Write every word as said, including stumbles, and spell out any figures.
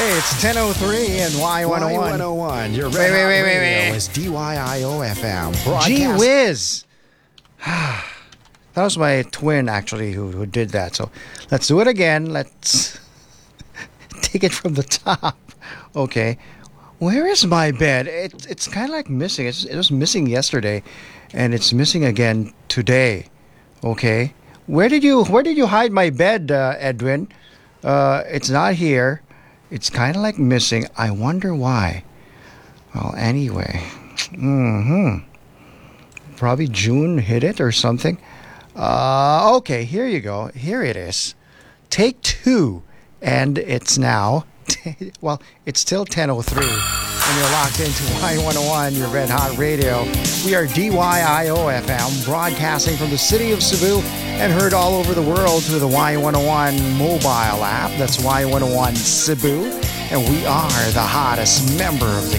Hey, it's ten oh three and Y one oh one. Y one oh one, your Wait, Red wait, Hot wait, wait, Radio wait. is D Y I O F M. Gee Broadcast- whiz. That was my twin, actually, who, who did that. So let's do it again. Let's take it from the top. Okay. Where is my bed? It, it's kind of like missing. It's, it was missing yesterday, and it's missing again today. Okay. Where did you Where did you hide my bed, uh, Edwin? Uh, it's not here. It's kind of like missing. I wonder why. Well, anyway. Mm-hmm. Probably June hit it or something. Uh, okay, here you go. Here it is. Take two. And it's now, well, it's still ten oh three. And you're locked into Y one oh one, your Red Hot Radio. We are D Y I O F M, broadcasting from the city of Cebu and heard all over the world through the Y one oh one mobile app. That's Y one oh one Cebu. And we are the hottest member of the